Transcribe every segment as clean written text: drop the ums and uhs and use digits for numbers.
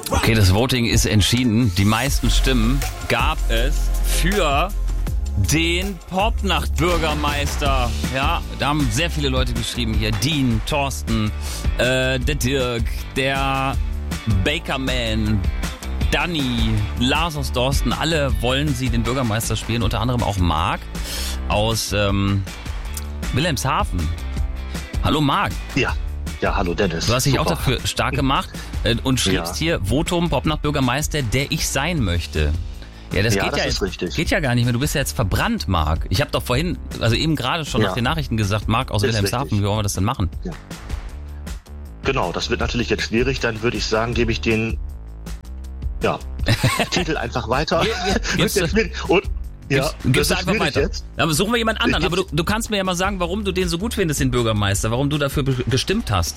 Okay, das Voting ist entschieden. Die meisten Stimmen gab es für den Popnacht-Bürgermeister. Ja, da haben sehr viele Leute geschrieben hier. Dean, Thorsten, der Dirk, der Bakerman, Danny, Lars aus Dorsten. Alle wollen sie den Bürgermeister spielen. Unter anderem auch Marc aus Wilhelmshaven. Hallo Marc. Ja, hallo Dennis. Du hast dich auch dafür stark gemacht und schriebst hier Votum Popnacht-Bürgermeister, der ich sein möchte. Ja, das ist richtig. Geht ja gar nicht mehr. Du bist ja jetzt verbrannt, Marc. Ich habe doch vorhin, also eben gerade schon nach den Nachrichten gesagt, Marc aus Wilhelmshaven, wie wollen wir das denn machen? Ja. Genau, das wird natürlich jetzt schwierig. Dann würde ich sagen, gebe ich den Titel einfach weiter. Gibst einfach weiter. Jetzt. Aber suchen wir jemand anderen. Aber du kannst mir ja mal sagen, warum du den so gut findest, den Bürgermeister, warum du dafür gestimmt hast.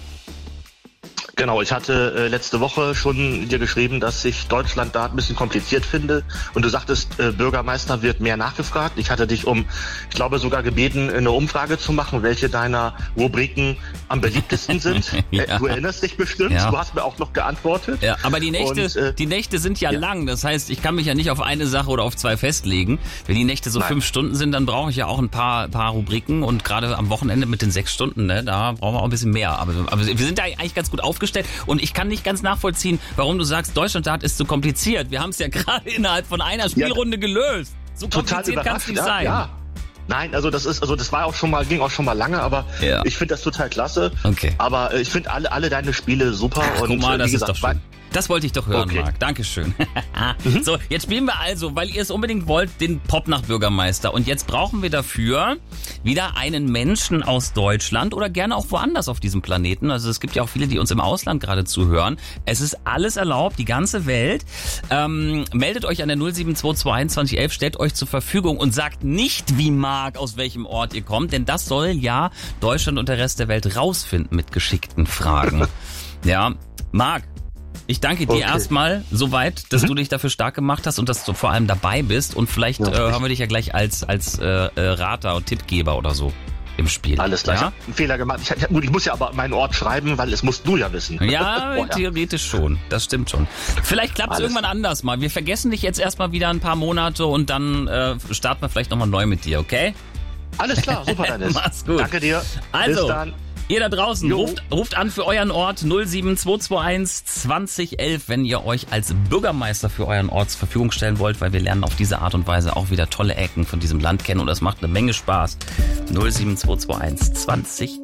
Genau, ich hatte letzte Woche schon dir geschrieben, dass ich Deutschland da ein bisschen kompliziert finde. Und du sagtest, Bürgermeister wird mehr nachgefragt. Ich hatte dich ich glaube sogar gebeten, eine Umfrage zu machen, welche deiner Rubriken am beliebtesten sind. Ja. Du erinnerst dich bestimmt. Ja. Du hast mir auch noch geantwortet. Ja, aber die Nächte sind ja lang. Das heißt, ich kann mich ja nicht auf eine Sache oder auf zwei festlegen. Wenn die Nächte so 5 Stunden sind, dann brauche ich ja auch ein paar Rubriken. Und gerade am Wochenende mit den 6 Stunden, ne, da brauchen wir auch ein bisschen mehr. Aber wir sind da eigentlich ganz gut aufgestellt. Und ich kann nicht ganz nachvollziehen, warum du sagst, Deutschland ist zu kompliziert. Wir haben es ja gerade innerhalb von einer Spielrunde gelöst. So kompliziert kann es nicht sein. Ja. Nein, also das war auch schon mal, ging auch schon mal lange, aber ich finde das total klasse. Okay. Aber ich finde alle deine Spiele super. Ach, guck mal, das ist doch schön. Das wollte ich doch hören, Marc. Dankeschön. So, jetzt spielen wir also, weil ihr es unbedingt wollt, den Popnacht-Bürgermeister. Und jetzt brauchen wir dafür wieder einen Menschen aus Deutschland oder gerne auch woanders auf diesem Planeten. Also es gibt ja auch viele, die uns im Ausland gerade zuhören. Es ist alles erlaubt, die ganze Welt. Meldet euch an der 07221 2011, stellt euch zur Verfügung und sagt nicht wie Marc, aus welchem Ort ihr kommt. Denn das soll ja Deutschland und der Rest der Welt rausfinden mit geschickten Fragen. Ja, Marc. Ich danke dir erstmal soweit, dass du dich dafür stark gemacht hast und dass du vor allem dabei bist. Und vielleicht haben wir dich ja gleich als Rater und Tippgeber oder so im Spiel. Alles klar. Ja? Ich habe einen Fehler gemacht. Ich muss ja aber meinen Ort schreiben, weil es musst du ja wissen. Ja, theoretisch schon. Das stimmt schon. Vielleicht klappt es irgendwann anders mal. Wir vergessen dich jetzt erstmal wieder ein paar Monate und dann starten wir vielleicht nochmal neu mit dir, okay? Alles klar, super, Dennis. Mach's gut. Danke dir. Also, bis dann. Ihr da draußen, ruft an für euren Ort 07221 2011, wenn ihr euch als Bürgermeister für euren Ort zur Verfügung stellen wollt, weil wir lernen auf diese Art und Weise auch wieder tolle Ecken von diesem Land kennen und das macht eine Menge Spaß. 07221 2011.